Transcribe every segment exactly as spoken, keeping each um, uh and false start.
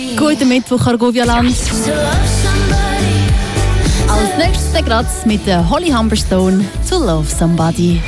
Guten Mittwoch, Argovia-Land. Als nächstes der Graz mit der Holly Humberstone «To Love Somebody».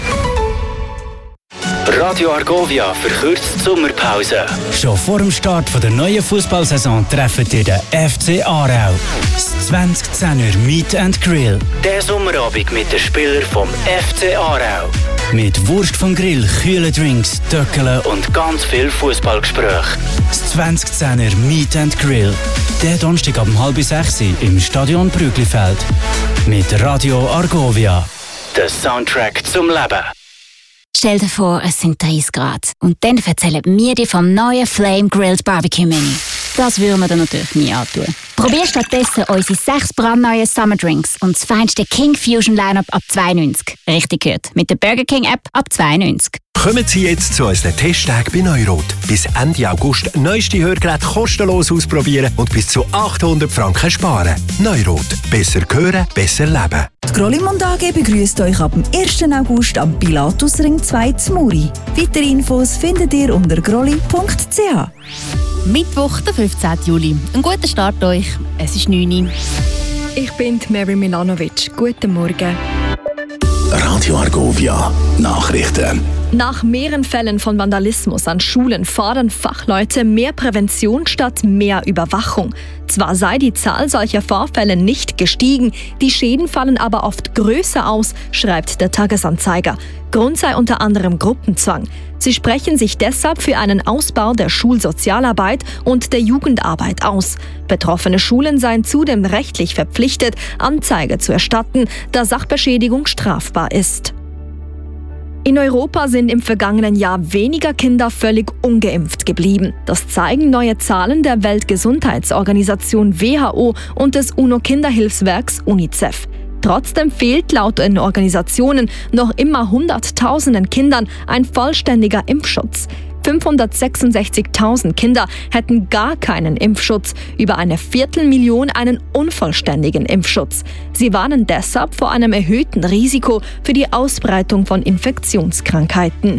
Radio Argovia verkürzt die Sommerpause. Schon vor dem Start der neuen Fußballsaison treffen ihr den F C Aarau. Das zwanzig-zehner Meet and Grill. Der Sommerabend mit den Spielern vom F C Aarau. Mit Wurst vom Grill, kühlen Drinks, Töckeln Und ganz viel Fußballgespräch. Das zwanzig-zehner Meet and Grill. Der Donnerstag ab halb sechs im Stadion Brüglifeld. Mit Radio Argovia. Der Soundtrack zum Leben. Stell dir vor, es sind dreißig Grad. Und dann erzählen wir dir vom neuen Flame Grilled Barbecue Mini. Das würden wir dir natürlich nie antun. Probier stattdessen unsere sechs brandneuen Summer Drinks und das feinste King Fusion Lineup ab zwei neunzig. Richtig gehört, mit der Burger King App ab zwei neunzig. Kommen Sie jetzt zu unseren Testtagen bei Neurot. Bis Ende August neueste Hörgeräte kostenlos ausprobieren und bis zu achthundert Franken sparen. Neurot. Besser hören, besser leben. Die Grollimund A G begrüßt euch ab dem ersten August am Pilatusring zwei zu Muri. Weitere Infos findet ihr unter grolli punkt c h. Mittwoch, der fünfzehnten Juli. Einen guten Start euch. Es ist neun Uhr. Ich bin Mary Milanovic. Guten Morgen. Radio Argovia. Nachrichten. Nach mehreren Fällen von Vandalismus an Schulen fordern Fachleute mehr Prävention statt mehr Überwachung. Zwar sei die Zahl solcher Vorfälle nicht gestiegen, die Schäden fallen aber oft größer aus, schreibt der Tagesanzeiger. Grund sei unter anderem Gruppenzwang. Sie sprechen sich deshalb für einen Ausbau der Schulsozialarbeit und der Jugendarbeit aus. Betroffene Schulen seien zudem rechtlich verpflichtet, Anzeige zu erstatten, da Sachbeschädigung strafbar ist. In Europa sind im vergangenen Jahr weniger Kinder völlig ungeimpft geblieben. Das zeigen neue Zahlen der Weltgesundheitsorganisation W H O und des UNO-Kinderhilfswerks UNICEF. Trotzdem fehlt laut den Organisationen noch immer Hunderttausenden Kindern ein vollständiger Impfschutz. fünfhundertsechsundsechzigtausend Kinder hätten gar keinen Impfschutz, über eine Viertelmillion einen unvollständigen Impfschutz. Sie warnen deshalb vor einem erhöhten Risiko für die Ausbreitung von Infektionskrankheiten.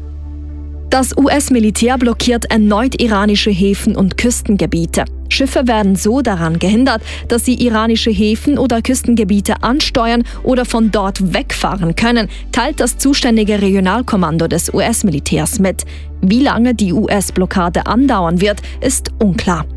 Das U S-Militär blockiert erneut iranische Häfen und Küstengebiete. Schiffe werden so daran gehindert, dass sie iranische Häfen oder Küstengebiete ansteuern oder von dort wegfahren können, teilt das zuständige Regionalkommando des U S-Militärs mit. Wie lange die U S-Blockade andauern wird, ist unklar.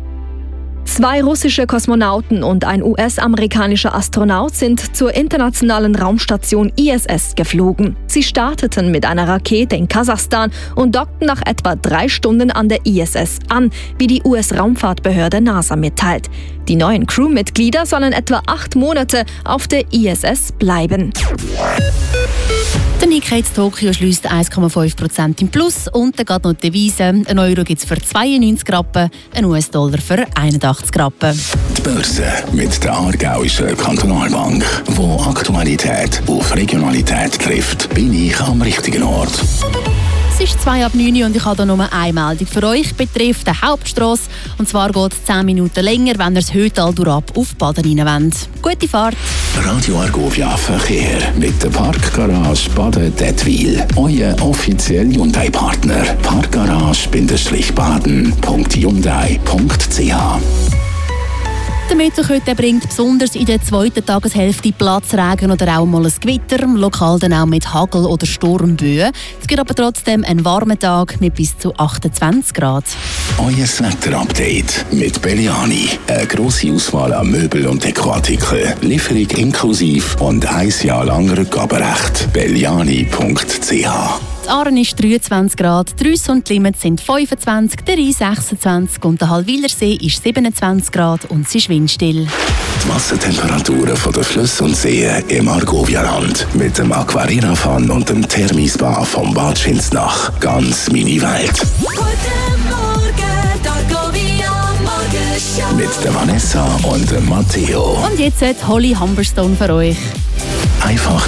Zwei russische Kosmonauten und ein U S-amerikanischer Astronaut sind zur internationalen Raumstation I S S geflogen. Sie starteten mit einer Rakete in Kasachstan und dockten nach etwa drei Stunden an der I S S an, wie die U S-Raumfahrtbehörde NASA mitteilt. Die neuen Crewmitglieder sollen etwa acht Monate auf der I S S bleiben. Der Nikkei in Tokio schließt eins Komma fünf Prozent im Plus und dann geht noch die Devise. Ein Euro gibt es für zweiundneunzig Rappen, ein U S-Dollar für einundachtzig Rappen. Die Börse mit der Aargauischen Kantonalbank, wo Aktualität auf Regionalität trifft, bin ich am richtigen Ort. Es ist zwei ab neun Uhr und ich habe hier nur eine Meldung für euch betrifft die Hauptstrasse. Und zwar geht es zehn Minuten länger, wenn ihr das Hötal durchab auf Baden rein wollt. Gute Fahrt! Radio Argovia Verkehr mit der Parkgarage Baden-Dettwil. Euer offizieller Hyundai-Partner. Parkgarage-baden punkt hyundai punkt c h. Der Mittwoch heute bringt besonders in der zweiten Tageshälfte Platzregen oder auch mal ein Gewitter, lokal dann auch mit Hagel oder Sturmböen. Es gibt aber trotzdem einen warmen Tag mit bis zu achtundzwanzig Grad. Euer Wetterupdate mit Belliani. Eine grosse Auswahl an Möbel- und Dekoartikeln. Lieferung inklusiv und ein Jahr lang Rückgaberecht. belliani punkt c h. Die Aaren ist dreiundzwanzig Grad, die Rüss und die Limmat sind fünfundzwanzig, der Rhein sechsundzwanzig und der Hallwilersee ist siebenundzwanzig Grad und es ist windstill. Die Wassertemperaturen von den Flüssen und Seen im Argovia-Land mit dem Aquarina-Fan und dem Thermispa vom Bad Schinznach. Ganz meine Welt. Guten Morgen, Argovia Morgenshow. Mit der Vanessa und dem Matteo. Und jetzt hat Holly Humberstone für euch. Einfach